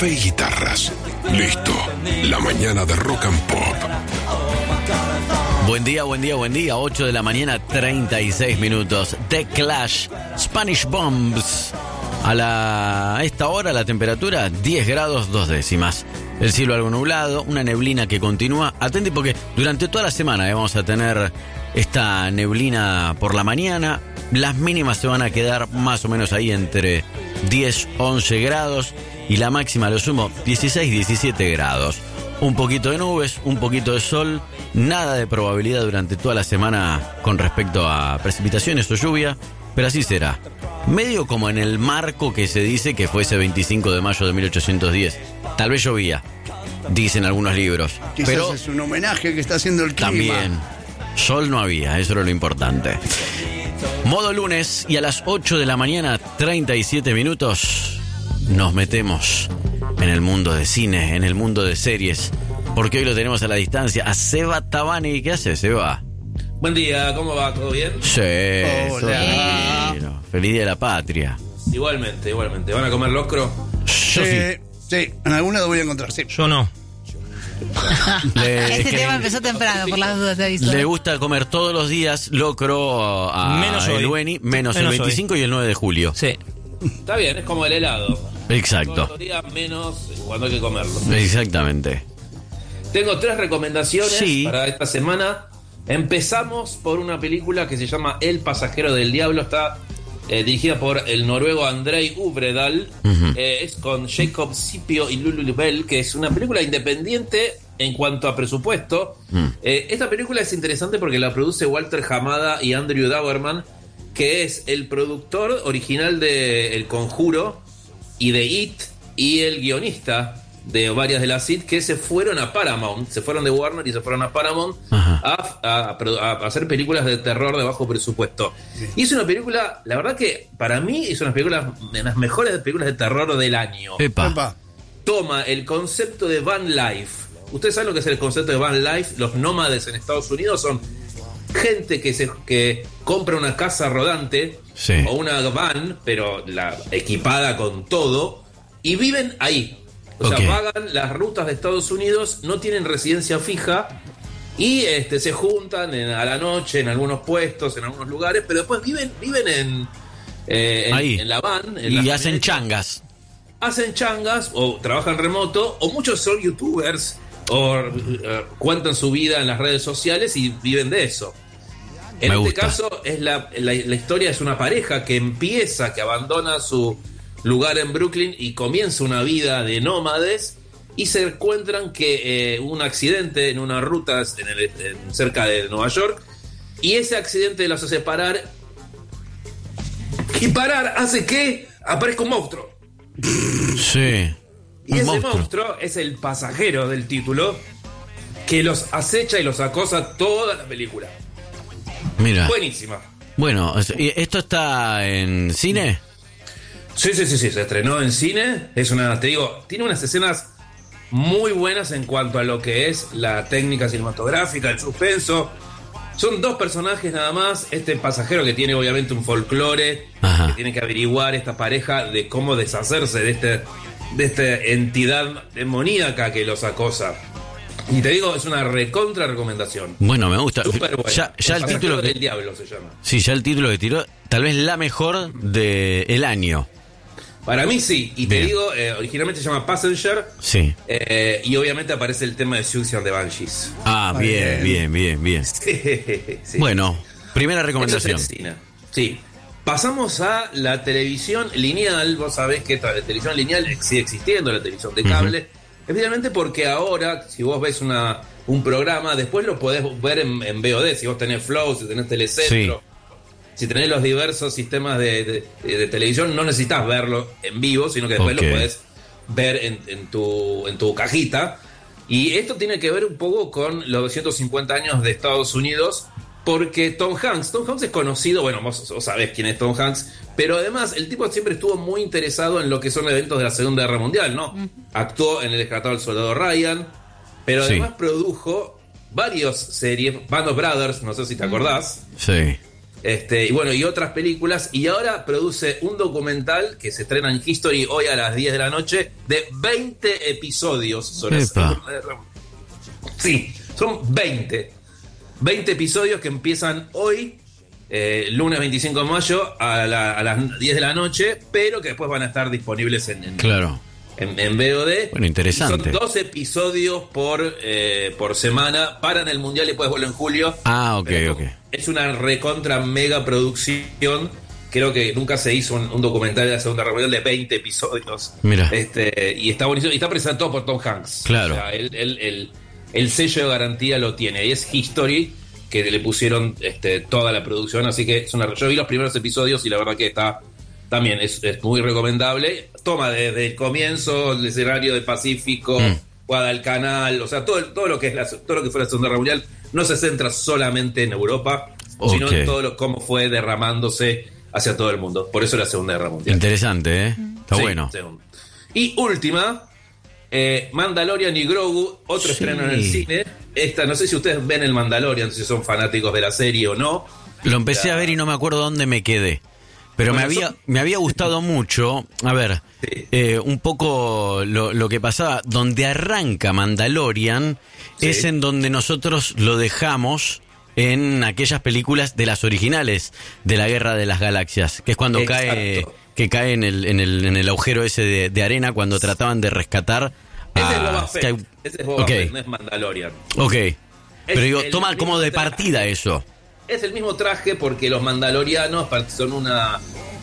café y guitarras. Listo, la mañana de Rock and Pop. Buen día, 8 de la mañana, 36 minutos. The Clash, Spanish Bombs. A esta hora la temperatura 10 grados 2 décimas. El cielo algo nublado, una neblina que continúa. Atente porque durante toda la semana vamos a tener esta neblina por la mañana. Las mínimas se van a quedar más o menos ahí entre 10, 11 grados. Y la máxima, lo sumo, 16, 17 grados. Un poquito de nubes, un poquito de sol. Nada de probabilidad durante toda la semana con respecto a precipitaciones o lluvia. Pero así será. Medio como en el marco que se dice que fue ese 25 de mayo de 1810. Tal vez llovía, dicen algunos libros. Quizás pero es un homenaje que está haciendo el clima. también, sol no había, eso era lo importante. Modo lunes y a las 8 de la mañana, 37 minutos, nos metemos en el mundo de cine, en el mundo de series. Porque hoy lo tenemos a la distancia, a Seba Tabani. ¿Qué hace, Seba? Buen día, ¿cómo va? ¿Todo bien? Sí, Hola. tranquilo. Feliz día de la patria. Igualmente. ¿Van a comer locro? Yo sí. Sí, en algún lado voy a encontrar, sí. Yo no. Este tema empezó temprano, por las dudas te aviso. Le gusta comer todos los días locro a Menos hoy. el Bueni, menos el 25 y el 9 de julio. Sí. Está bien, es como el helado. Exacto. Todos los días menos cuando hay que comerlo. Exactamente. Tengo 3 recomendaciones Sí. para esta semana. Empezamos por una película que se llama El pasajero del diablo. Está dirigida por el noruego Andrei Ubredal. Es con Jacob Scipio y Lulu Bell, que es una película independiente en cuanto a presupuesto. Esta película es interesante porque la produce Walter Hamada y Andrew Dauerman, que es el productor original de El Conjuro y de It, y el guionista de varias de las It, que se fueron a Paramount, se fueron de Warner y se fueron a Paramount a hacer películas de terror de bajo presupuesto. Y es una película, la verdad que para mí es una película de las mejores películas de terror del año. Epa. Toma el concepto de van life. Ustedes saben lo que es el concepto de van life. Los nómades en Estados Unidos son gente que compra una casa rodante, sí, o una van, pero equipada con todo, y viven ahí. O sea, pagan las rutas de Estados Unidos, no tienen residencia fija y se juntan a la noche en algunos puestos, en algunos lugares, pero después viven en la van. Y hacen changas. Hacen changas o trabajan remoto, o muchos son youtubers o cuentan su vida en las redes sociales y viven de eso. En este caso es la historia es una pareja que abandona su lugar en Brooklyn y comienza una vida de nómades, y se encuentran que hubo un accidente en una ruta cerca de Nueva York, y ese accidente los hace parar, y parar hace que aparezca un monstruo. Sí. Y ese monstruo es el pasajero del título, que los acecha y los acosa toda la película. Mira. Buenísima. Bueno, ¿esto está en cine? Sí, se estrenó en cine. Tiene unas escenas muy buenas en cuanto a lo que es la técnica cinematográfica, el suspenso. Son 2 personajes nada más. Este pasajero que tiene obviamente un folclore, que tiene que averiguar esta pareja de cómo deshacerse de esta entidad demoníaca que los acosa. Y te digo, es una recontra recomendación. Bueno, me gusta. Súper buena. Ya el título del diablo se llama. Sí, ya el título que tiró, tal vez la mejor del año. Para mí sí, y te digo, originalmente se llama Passenger. Sí. Y obviamente aparece el tema de Siouxsie and the Banshees. Ah, bien. Sí. Bueno, primera recomendación. Eso es el cine. Sí. Pasamos a la televisión lineal. Vos sabés que la televisión lineal sigue existiendo, la televisión de cable. Especialmente porque ahora, si vos ves un programa, después lo podés ver en VOD. Si vos tenés Flow, si tenés Telecentro, si tenés los diversos sistemas de televisión, no necesitas verlo en vivo, sino que después lo podés ver en tu cajita. Y esto tiene que ver un poco con los 250 años de Estados Unidos, porque Tom Hanks es conocido, bueno, vos sabés quién es Tom Hanks, pero además el tipo siempre estuvo muy interesado en lo que son eventos de la Segunda Guerra Mundial, ¿no? Actuó en El Rescatado del Soldado Ryan, pero además produjo varias series, Band of Brothers, no sé si te acordás. Sí. Y bueno, y otras películas. Y ahora produce un documental que se estrena en History hoy a las 10 de la noche de 20 episodios sobre la Segunda Guerra Mundial. Sí, son 20 episodios que empiezan hoy, lunes 25 de mayo a las 10 de la noche, pero que después van a estar disponibles en VOD. Bueno, interesante. Son 2 episodios por semana. Paran el mundial y después vuelven en julio. Ok. Es una recontra mega producción. Creo que nunca se hizo un documental de la Segunda Guerra Mundial de 20 episodios. Mira. Y está buenísimo. Y está presentado por Tom Hanks. Claro. O sea, el sello de garantía lo tiene. Y es History, que le pusieron toda la producción. Así que yo vi los primeros episodios y la verdad que también es muy recomendable. Toma desde el comienzo el escenario del Pacífico, Guadalcanal, o sea, todo lo que todo lo que fue la Segunda Guerra Mundial no se centra solamente en Europa, sino en todo cómo fue derramándose hacia todo el mundo. Por eso la Segunda Guerra Mundial. Interesante, ¿eh? Está bueno. Y última, Mandalorian y Grogu, otro estreno en el cine. No sé si ustedes ven el Mandalorian, si son fanáticos de la serie o no. Lo empecé a ver y no me acuerdo dónde me quedé. Pero me había gustado mucho, a ver, un poco lo que pasaba. Donde arranca Mandalorian es en donde nosotros lo dejamos en aquellas películas de las originales de la Guerra de las Galaxias, que es cuando cae en el agujero ese de arena cuando trataban de rescatar Ese es Boba Fett. Ese es Boba Fett, no es Mandalorian. Pero digo, toma como de partida eso. Es el mismo traje porque los mandalorianos son una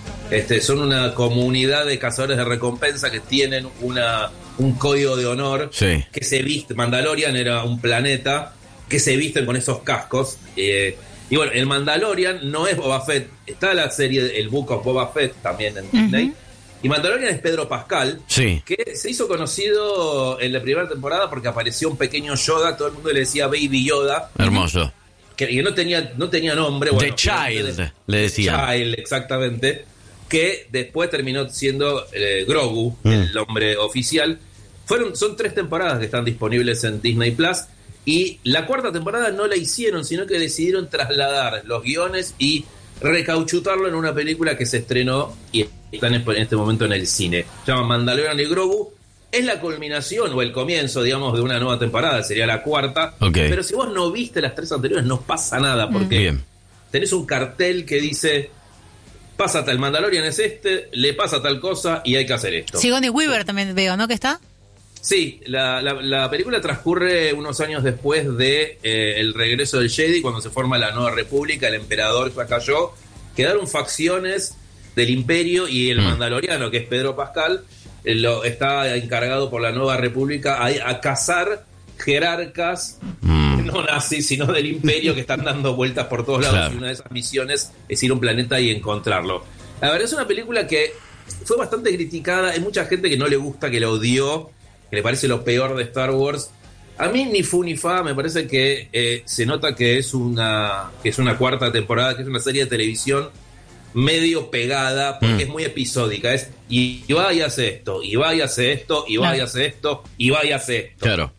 comunidad de cazadores de recompensa que tienen un código de honor que se viste. Mandalorian era un planeta que se visten con esos cascos. Y bueno, el Mandalorian no es Boba Fett. Está la serie El Book of Boba Fett también en Disney. Y Mandalorian es Pedro Pascal, que se hizo conocido en la primera temporada porque apareció un pequeño Yoda. Todo el mundo le decía Baby Yoda. Hermoso. Que no tenía nombre. Bueno, The Child, le decían. Child, exactamente. Que después terminó siendo Grogu, el nombre oficial. Son 3 temporadas que están disponibles en Disney Plus. Y la 4ª temporada no la hicieron, sino que decidieron trasladar los guiones y recauchutarlo en una película que se estrenó y está en este momento en el cine. Se llama Mandalorian y Grogu. Es la culminación o el comienzo, digamos, de una nueva temporada. Sería la 4ª. Pero si vos no viste las 3 anteriores, no pasa nada. Porque tenés un cartel que dice: pasa tal Mandalorian, es le pasa tal cosa y hay que hacer esto. Sigourney Weaver también veo, ¿no? ¿Que está? Sí, la película transcurre unos años después de el regreso del Jedi, cuando se forma la Nueva República, el emperador ya cayó. Quedaron facciones del Imperio y el Mandaloriano, que es Pedro Pascal, está encargado por la Nueva República a cazar jerarcas, no nazis, sino del Imperio, que están dando vueltas por todos lados. Y una de esas misiones es ir a un planeta y encontrarlo. La verdad es una película que fue bastante criticada. Hay mucha gente que no le gusta, que la odió, que le parece lo peor de Star Wars. A mí ni fu ni fa, me parece que se nota que es una 4ª temporada, que es una serie de televisión medio pegada, porque es muy episódica. Es y va y hace esto, y va y hace esto, y va y hace esto, y va y hace esto. Claro.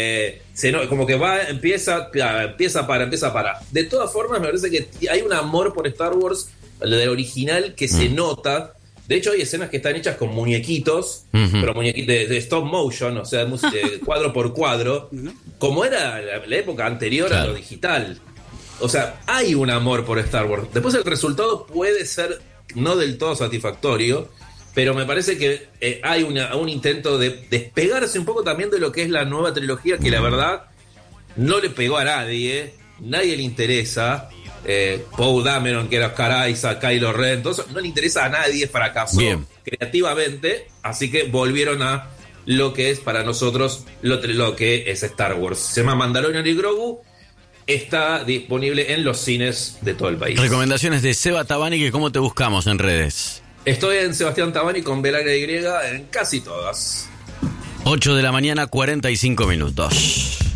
Como que empieza para. De todas formas, me parece que hay un amor por Star Wars, del original, que se nota. De hecho, hay escenas que están hechas con muñequitos, pero muñequitos de stop motion, o sea, cuadro por cuadro, como era la época anterior a lo digital. O sea, hay un amor por Star Wars. Después el resultado puede ser no del todo satisfactorio, pero me parece que hay un intento de despegarse un poco también de lo que es la nueva trilogía, que la verdad no le pegó a nadie le interesa. Poe Dameron, que era Oscar Isaac, Kylo Ren, todo eso, no le interesa a nadie, fracasó creativamente, así que volvieron a lo que es para nosotros lo que es Star Wars. Se llama Mandalorian y Grogu. Está disponible en los cines de todo el país. Recomendaciones de Seba Tabani, que ¿cómo te buscamos en redes? Estoy en Sebastián Tabani con B-Y en casi todas. 8 de la mañana, 45 minutos.